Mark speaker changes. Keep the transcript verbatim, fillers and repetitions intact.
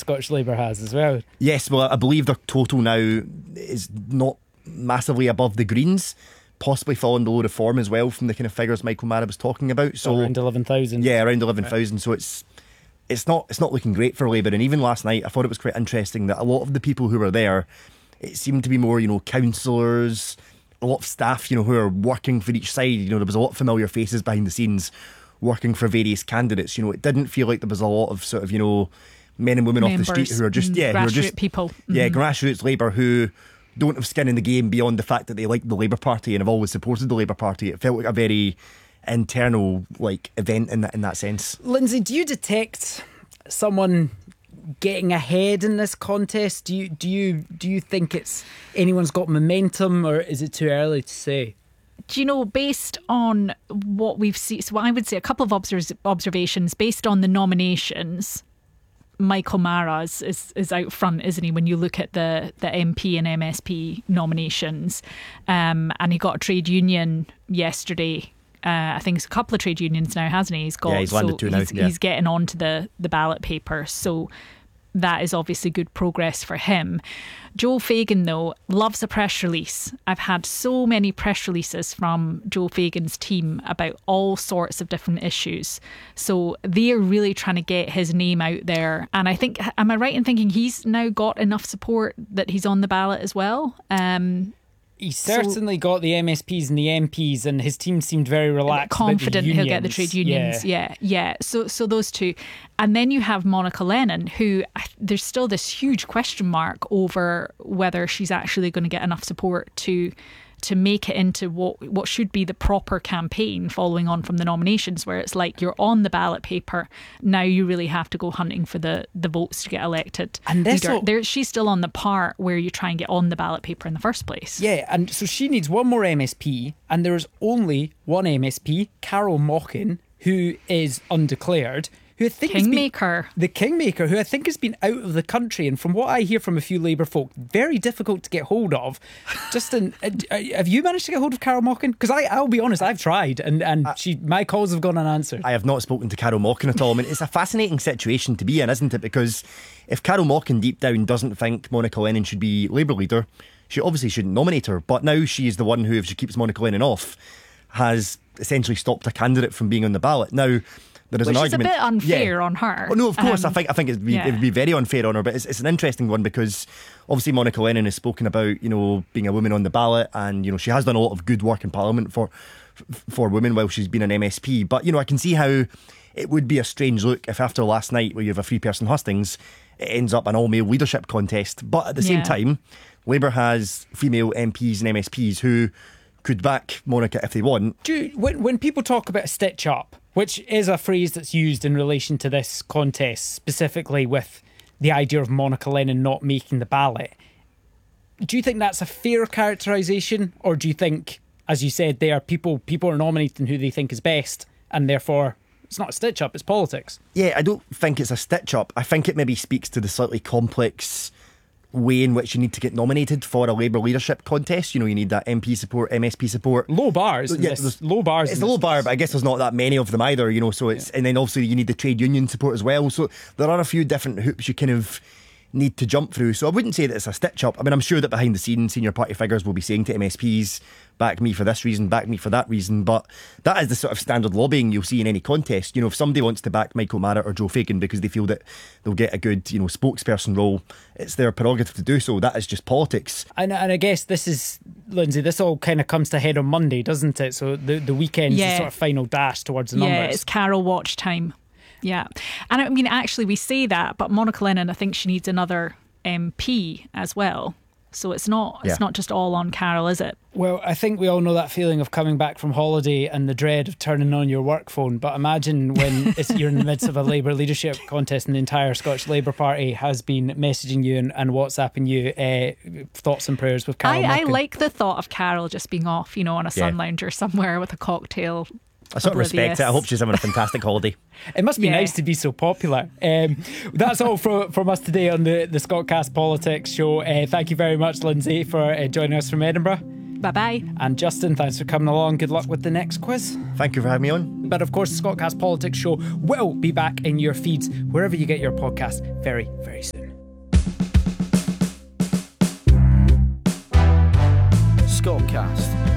Speaker 1: Scottish Labour has as well.
Speaker 2: Yes, well, I believe their total now is not massively above the Greens, possibly following the low reform as well from the kind of figures Michael Mara was talking about. So
Speaker 1: around eleven thousand.
Speaker 2: Yeah, around eleven thousand. So it's it's not it's not looking great for Labour. And even last night, I thought it was quite interesting that a lot of the people who were there, it seemed to be more, you know, councillors, a lot of staff, you know, who are working for each side. You know, there was a lot of familiar faces behind the scenes working for various candidates. You know, it didn't feel like there was a lot of sort of, you know, men and women
Speaker 3: Members,
Speaker 2: off the street who are just yeah,
Speaker 3: grassroots
Speaker 2: who are just
Speaker 3: people.
Speaker 2: Yeah,
Speaker 3: Mm-hmm.
Speaker 2: grassroots Labour who don't have skin in the game beyond the fact that they like the Labour Party and have always supported the Labour Party. It felt like a very internal like event in that in that sense.
Speaker 1: Lindsay, do you detect someone getting ahead in this contest? Do you do you do you think it's anyone's got momentum, or is it too early to say?
Speaker 3: Do you know, based on what we've seen, so I would say a couple of observ- observations based on the nominations. Michael Mara is, is, is out front, isn't he, when you look at the, the M P and M S P nominations. Um, and he got a trade union yesterday. Uh, I think it's a couple of trade unions now, hasn't he? He's got,
Speaker 2: yeah, he's landed
Speaker 3: so
Speaker 2: two now.
Speaker 3: He's,
Speaker 2: yeah.
Speaker 3: he's getting onto the, the ballot paper. So that is obviously good progress for him. Joe Fagan, though, loves a press release. I've had so many press releases from Joe Fagan's team about all sorts of different issues. So they're really trying to get his name out there. And I think, am I right in thinking he's now got enough support that he's on the ballot as well? Um,
Speaker 1: He's certainly so, got the M S Ps and the M Ps, and his team seemed very relaxed.
Speaker 3: Confident
Speaker 1: he'll
Speaker 3: get the trade unions. Yeah, yeah. yeah. So, so those two, and then you have Monica Lennon, who there's still this huge question mark over whether she's actually going to get enough support to to make it into what what should be the proper campaign following on from the nominations, where it's like you're on the ballot paper, now you really have to go hunting for the, the votes to get elected.
Speaker 1: And this all,
Speaker 3: there, she's still on the part where you try and get on the ballot paper in the first place.
Speaker 1: Yeah, and so she needs one more M S P, and there's only one M S P, Carol Mockin, who is undeclared, who I think
Speaker 3: Kingmaker.
Speaker 1: Been, the Kingmaker, who I think has been out of the country, and from what I hear from a few Labour folk, very difficult to get hold of. Justin, have you managed to get hold of Carol Mockin? Because I, I'll be honest, I've tried, and, and uh, she, my calls have gone unanswered.
Speaker 2: I have not spoken to Carol Mockin at all. I mean, it's a fascinating situation to be in, isn't it? Because if Carol Mockin deep down doesn't think Monica Lennon should be Labour leader, she obviously shouldn't nominate her. But now she is the one who, if she keeps Monica Lennon off, has essentially stopped a candidate from being on the ballot. Now, there is
Speaker 3: Which
Speaker 2: an
Speaker 3: is
Speaker 2: argument.
Speaker 3: a bit unfair
Speaker 2: yeah.
Speaker 3: on her.
Speaker 2: Oh, no, of course.
Speaker 3: Um,
Speaker 2: I think I think it'd be,
Speaker 3: yeah.
Speaker 2: it would be very unfair on her, but it's, it's an interesting one because obviously Monica Lennon has spoken about, you know, being a woman on the ballot, and you know she has done a lot of good work in Parliament for for women while she's been an M S P. But you know, I can see how it would be a strange look if after last night, where you have a three-person hustings, it ends up an all-male leadership contest. But at the same
Speaker 3: yeah.
Speaker 2: time, Labour has female M Ps and M S Ps who could back Monica if they want.
Speaker 1: Do you, when when people talk about stitch up, which is a phrase that's used in relation to this contest, specifically with the idea of Monica Lennon not making the ballot, do you think that's a fair characterisation, or do you think, as you said, there people people are nominating who they think is best, and therefore it's not a stitch up, it's politics?
Speaker 2: Yeah, I don't think it's a stitch up. I think it maybe speaks to the slightly complex way in which you need to get nominated for a Labour leadership contest. You know, you need that M P support, M S P support.
Speaker 1: Low bars.
Speaker 2: Yeah,
Speaker 1: this, low bars.
Speaker 2: It's a low bar, but I guess there's not that many of them either, you know, so it's, yeah. and then also you need the trade union support as well. So there are a few different hoops you kind of need to jump through. So I wouldn't say that it's a stitch up. I mean, I'm sure that behind the scenes, senior party figures will be saying to M S Ps, back me for this reason, back me for that reason. But that is the sort of standard lobbying you'll see in any contest. You know, if somebody wants to back Michael Mara or Joe Fagan because they feel that they'll get a good, you know, spokesperson role, it's their prerogative to do so. That is just politics.
Speaker 1: And, and I guess this is, Lindsay, this all kind of comes to head on Monday, doesn't it? So the, the weekend's
Speaker 3: yeah.
Speaker 1: the sort of final dash towards the
Speaker 3: yeah,
Speaker 1: numbers.
Speaker 3: Yeah, it's Carol watch time. Yeah. And I mean, actually, we say that, but Monica Lennon, I think she needs another M P as well. So it's not it's
Speaker 2: yeah.
Speaker 3: not just all on Carol, is it?
Speaker 1: Well, I think we all know that feeling of coming back from holiday and the dread of turning on your work phone. But imagine when it's, you're in the midst of a Labour leadership contest and the entire Scottish Labour Party has been messaging you and, and WhatsApping you uh, thoughts and prayers with Carol.
Speaker 3: I, I like the thought of Carol just being off, you know, on a sun
Speaker 2: yeah.
Speaker 3: lounger somewhere with a cocktail.
Speaker 2: I sort of
Speaker 3: Oblivious.
Speaker 2: respect it. I hope she's having a fantastic holiday.
Speaker 1: It must be
Speaker 3: Yeah.
Speaker 1: nice to be so popular. Um, that's all from, from us today on the, the Scotcast Politics show. Uh, thank you very much, Lindsay, for uh, joining us from Edinburgh.
Speaker 3: Bye-bye.
Speaker 1: And Justin, thanks for coming along. Good luck with the next quiz.
Speaker 2: Thank you for having me on.
Speaker 1: But of course, the Scotcast Politics show will be back in your feeds wherever you get your podcast very, very soon.
Speaker 4: Scottcast.